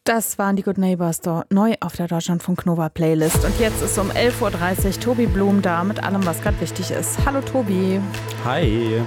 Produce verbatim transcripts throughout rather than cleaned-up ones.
Das waren die Good Neighbors dort neu auf der Deutschlandfunk Nova Playlist. Und jetzt ist um elf Uhr dreißig Tobi Blum da mit allem, was gerade wichtig ist. Hallo Tobi. Hi.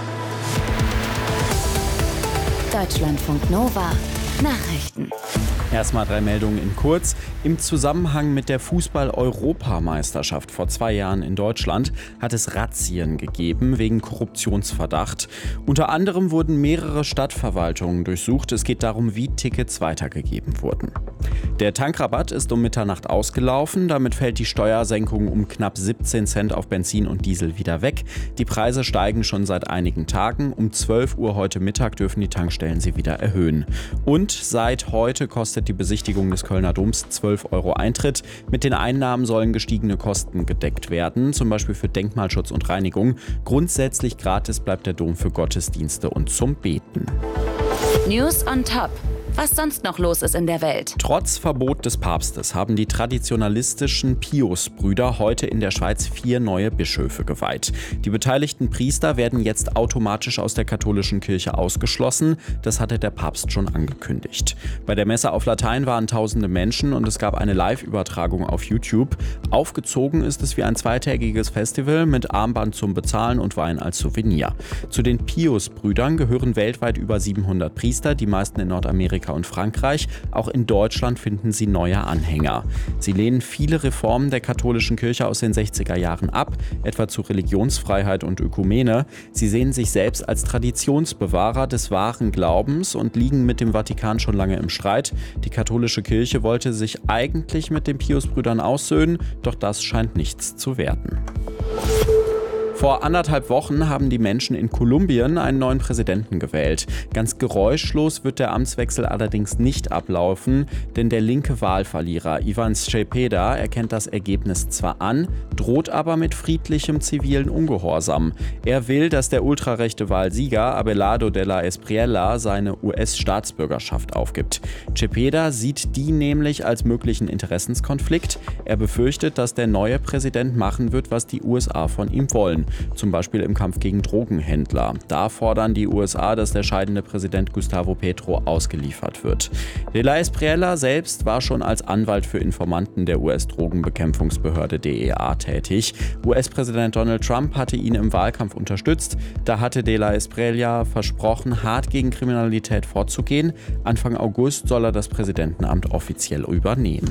Deutschlandfunk Nova Nachrichten. Erstmal drei Meldungen in kurz. Im Zusammenhang mit der Fußball-Europameisterschaft vor zwei Jahren in Deutschland hat es Razzien gegeben wegen Korruptionsverdacht. Unter anderem wurden mehrere Stadtverwaltungen durchsucht. Es geht darum, wie Tickets weitergegeben wurden. Der Tankrabatt ist um Mitternacht ausgelaufen. Damit fällt die Steuersenkung um knapp siebzehn Cent auf Benzin und Diesel wieder weg. Die Preise steigen schon seit einigen Tagen. Um zwölf Uhr heute Mittag dürfen die Tankstellen sie wieder erhöhen. Und seit heute kostet die Besichtigung des Kölner Doms zwölf Euro Eintritt. Mit den Einnahmen sollen gestiegene Kosten gedeckt werden, zum Beispiel für Denkmalschutz und Reinigung. Grundsätzlich gratis bleibt der Dom für Gottesdienste und zum Beten. News on Top. Was sonst noch los ist in der Welt. Trotz Verbot des Papstes haben die traditionalistischen Pius-Brüder heute in der Schweiz vier neue Bischöfe geweiht. Die beteiligten Priester werden jetzt automatisch aus der katholischen Kirche ausgeschlossen. Das hatte der Papst schon angekündigt. Bei der Messe auf Latein waren tausende Menschen und es gab eine Live-Übertragung auf YouTube. Aufgezogen ist es wie ein zweitägiges Festival mit Armband zum Bezahlen und Wein als Souvenir. Zu den Pius-Brüdern gehören weltweit über siebenhundert Priester, die meisten in Nordamerika und Frankreich. Auch in Deutschland finden sie neue Anhänger. Sie lehnen viele Reformen der katholischen Kirche aus den sechziger Jahren ab, etwa zu Religionsfreiheit und Ökumene. Sie sehen sich selbst als Traditionsbewahrer des wahren Glaubens und liegen mit dem Vatikan schon lange im Streit. Die katholische Kirche wollte sich eigentlich mit den Pius-Brüdern aussöhnen, doch das scheint nichts zu werden. Vor anderthalb Wochen haben die Menschen in Kolumbien einen neuen Präsidenten gewählt. Ganz geräuschlos wird der Amtswechsel allerdings nicht ablaufen, denn der linke Wahlverlierer Ivan Cepeda erkennt das Ergebnis zwar an, droht aber mit friedlichem zivilen Ungehorsam. Er will, dass der ultrarechte Wahlsieger Abelardo de la Espriella seine U S-Staatsbürgerschaft aufgibt. Cepeda sieht die nämlich als möglichen Interessenskonflikt. Er befürchtet, dass der neue Präsident machen wird, was die U S A von ihm wollen. Zum Beispiel im Kampf gegen Drogenhändler. Da fordern die U S A, dass der scheidende Präsident Gustavo Petro ausgeliefert wird. De la Espriella selbst war schon als Anwalt für Informanten der U S-Drogenbekämpfungsbehörde D E A tätig. U S-Präsident Donald Trump hatte ihn im Wahlkampf unterstützt. Da hatte De la Espriella versprochen, hart gegen Kriminalität vorzugehen. Anfang August soll er das Präsidentenamt offiziell übernehmen.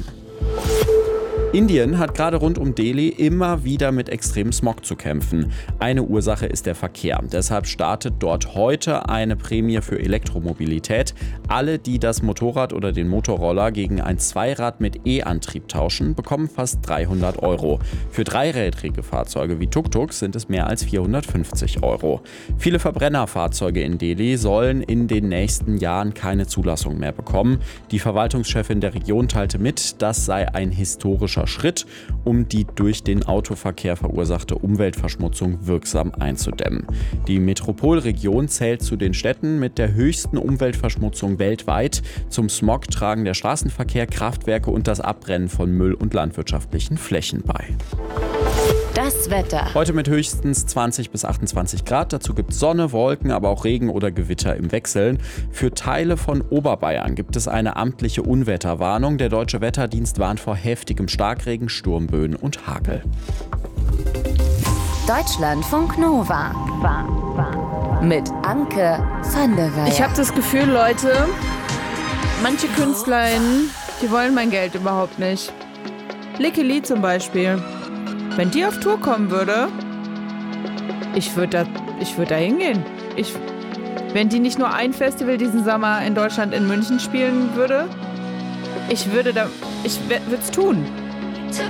Indien hat gerade rund um Delhi immer wieder mit extremem Smog zu kämpfen. Eine Ursache ist der Verkehr. Deshalb startet dort heute eine Prämie für Elektromobilität. Alle, die das Motorrad oder den Motorroller gegen ein Zweirad mit E-Antrieb tauschen, bekommen fast dreihundert Euro. Für dreirädrige Fahrzeuge wie Tuk-Tuks sind es mehr als vierhundertfünfzig Euro. Viele Verbrennerfahrzeuge in Delhi sollen in den nächsten Jahren keine Zulassung mehr bekommen. Die Verwaltungschefin der Region teilte mit, das sei ein historischer Schritt, um die durch den Autoverkehr verursachte Umweltverschmutzung wirksam einzudämmen. Die Metropolregion zählt zu den Städten mit der höchsten Umweltverschmutzung weltweit. Zum Smog tragen der Straßenverkehr, Kraftwerke und das Abbrennen von Müll und landwirtschaftlichen Flächen bei. Das Wetter. Heute mit höchstens zwanzig bis achtundzwanzig Grad. Dazu gibt es Sonne, Wolken, aber auch Regen oder Gewitter im Wechseln. Für Teile von Oberbayern gibt es eine amtliche Unwetterwarnung. Der Deutsche Wetterdienst warnt vor heftigem Starkregen, Sturmböen und Hagel. Deutschlandfunk Nova. Mit Anke van der Weyer. Ich habe das Gefühl, Leute, manche KünstlerInnen, die wollen mein Geld überhaupt nicht. Licky Lee zum Beispiel. Wenn die auf Tour kommen würde, ich würde da, ich würd da hingehen. Ich, wenn die nicht nur ein Festival diesen Sommer in Deutschland in München spielen würde, ich würde da, ich würde es tun.